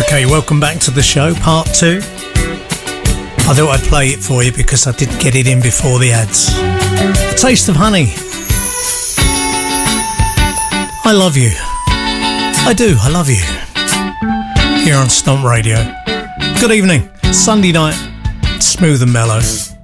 Okay, welcome back to the show, part 2. I thought I'd play it for you because I did get it in before the ads. A Taste of Honey. I love you. I do, I love you. Here on Stomp Radio. Good evening. Sunday night. Smooth and mellow.